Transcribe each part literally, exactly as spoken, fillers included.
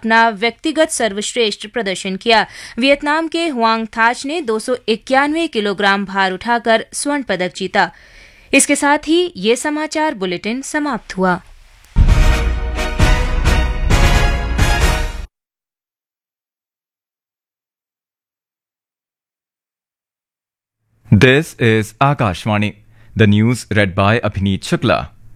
अपना व्यक्तिगत सर्वश्रेष्ठ प्रदर्शन किया। वियतनाम के हुआंग थाच ने दो सौ इक्यानवे किलोग्राम भार उठाकर स्वर्ण पदक जीता। इसके साथ ही ये समाचार बुलेटिन समाप्त हुआ। This is Akashvani. The news read by Abhineet Shukla.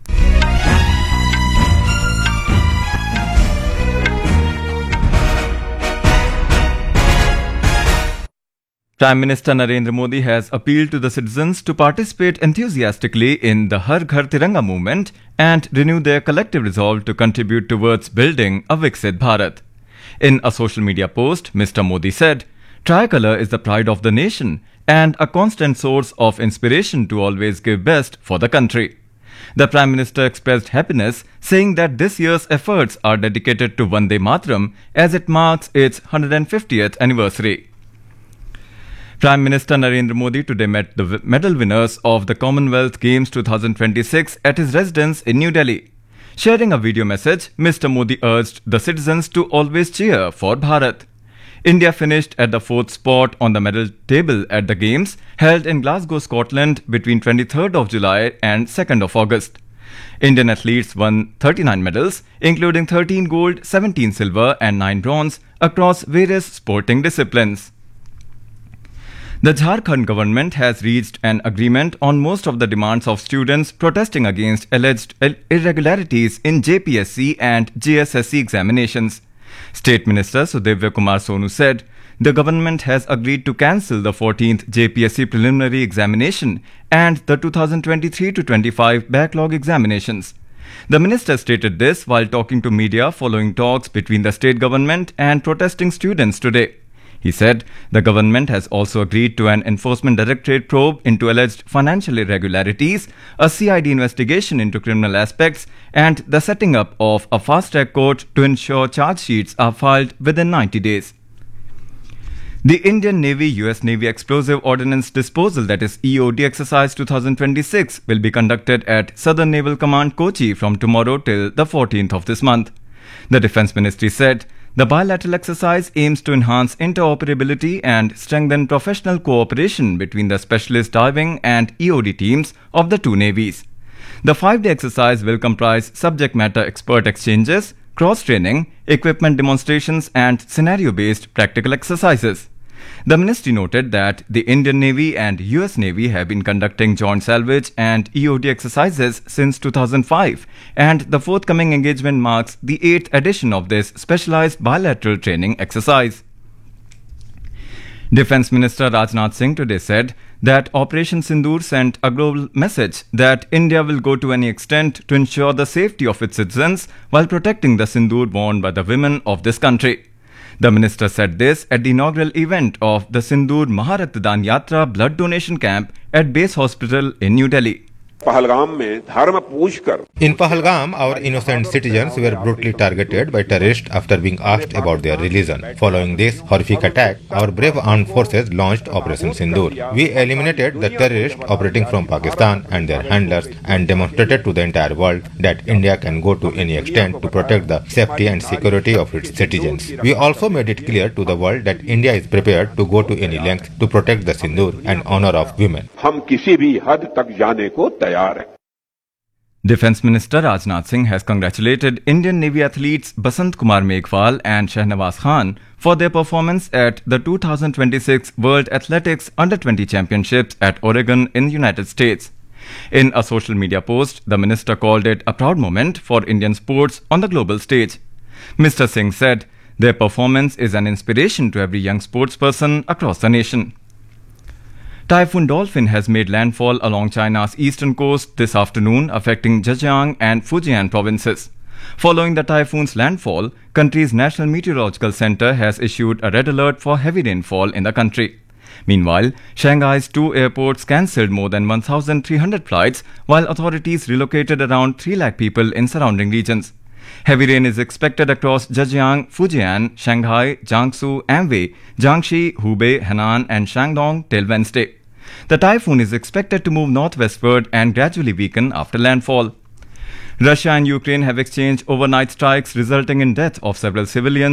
Prime Minister Narendra Modi has appealed to the citizens to participate enthusiastically in the Har Ghar Tiranga movement and renew their collective resolve to contribute towards building a Viksit Bharat. In a social media post, Mister Modi said, "Tricolor is the pride of the nation and a constant source of inspiration to always give best for the country." The Prime Minister expressed happiness, saying that this year's efforts are dedicated to Vande Mataram as it marks its one hundred fiftieth anniversary. Prime Minister Narendra Modi today met the medal winners of the Commonwealth Games twenty twenty-six at his residence in New Delhi. Sharing a video message, Mister Modi urged the citizens to always cheer for Bharat. India finished at the fourth spot on the medal table at the Games held in Glasgow, Scotland between twenty-third of July and second of August. Indian athletes won thirty-nine medals, including thirteen gold, seventeen silver and nine bronze across various sporting disciplines. The Jharkhand government has reached an agreement on most of the demands of students protesting against alleged irregularities in J P S C and J S S C examinations. State Minister Sudhivya Kumar Sonu said the government has agreed to cancel the fourteenth J P S C preliminary examination and the two thousand twenty-three to twenty-five backlog examinations. The minister stated this while talking to media following talks between the state government and protesting students today. He said the government has also agreed to an Enforcement Directorate probe into alleged financial irregularities, a C I D investigation into criminal aspects, and the setting up of a fast-track court to ensure charge sheets are filed within ninety days. The Indian Navy U S Navy Explosive Ordnance Disposal, that is E O D exercise twenty twenty-six, will be conducted at Southern Naval Command Kochi from tomorrow till the fourteenth of this month. The Defence Ministry said the bilateral exercise aims to enhance interoperability and strengthen professional cooperation between the specialist diving and E O D teams of the two navies. The five-day exercise will comprise subject matter expert exchanges, cross-training, equipment demonstrations and scenario-based practical exercises. The ministry noted that the Indian Navy and U S Navy have been conducting joint salvage and E O D exercises since two thousand five, and the forthcoming engagement marks the eighth edition of this specialized bilateral training exercise. Defence Minister Rajnath Singh today said that Operation Sindoor sent a global message that India will go to any extent to ensure the safety of its citizens while protecting the Sindoor worn by the women of this country. The minister said this at the inaugural event of the Sindoor Maharatdadan Yatra blood donation camp at Base Hospital in New Delhi. Pahalgam में धर्म पूछकर In Pahalgam, our innocent citizens were brutally targeted by terrorists after being asked about their religion. Following this horrific attack, our brave armed forces launched Operation Sindoor. We eliminated the terrorists operating from Pakistan and their handlers and demonstrated to the entire world that India can go to any extent to protect the safety and security of its citizens. We also made it clear to the world that India is prepared to go to any length to protect the Sindoor and honor of women. हम किसी भी हद तक जाने को तैयार हैं. Defence Minister Rajnath Singh has congratulated Indian Navy athletes Basant Kumar Meghwal and Shahnawaz Khan for their performance at the two thousand twenty-six World Athletics Under twenty Championships at Oregon in the United States. In a social media post, the minister called it a proud moment for Indian sports on the global stage. Mister Singh said their performance is an inspiration to every young sportsperson across the nation. Typhoon Dolphin has made landfall along China's eastern coast this afternoon, affecting Zhejiang and Fujian provinces. Following the typhoon's landfall, country's National Meteorological Center has issued a red alert for heavy rainfall in the country. Meanwhile, Shanghai's two airports cancelled more than one thousand three hundred flights, while authorities relocated around three lakh people in surrounding regions. Heavy rain is expected across Zhejiang, Fujian, Shanghai, Jiangsu, Anhui, Jiangxi, Hubei, Henan and Shandong till Wednesday. The typhoon is expected to move northwestward and gradually weaken after landfall. Russia and Ukraine have exchanged overnight strikes resulting in death of several civilians